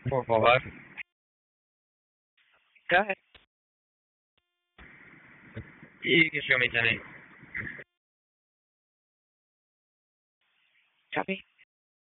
445. Go ahead. You can show me 10 8. Copy.